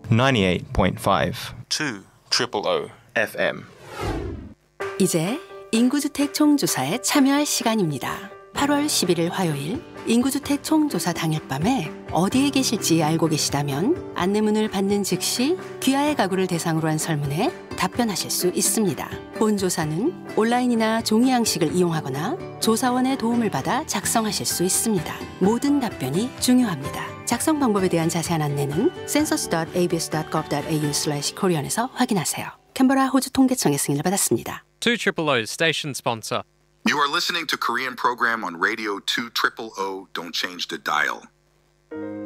98.5 2 FM. 이제 인구주택 총조사에 참여할 시간입니다. 8월 11일 화요일 인구주택 총조사 당일 밤에 어디에 계실지 알고 계시다면 안내문을 받는 즉시 귀하의 가구를 대상으로 한 설문에 답변하실 수 있습니다. 본 조사는 온라인이나 종이 양식을 이용하거나 조사원의 도움을 받아 작성하실 수 있습니다. 모든 답변이 중요합니다. 작성 방법에 대한 자세한 안내는 census.abs.gov.au/korean에서 확인하세요. 캔버라 호주 통계청의 승인을 받았습니다. 200 station sponsor. You are listening to Korean program on Radio 200. Don't change the dial.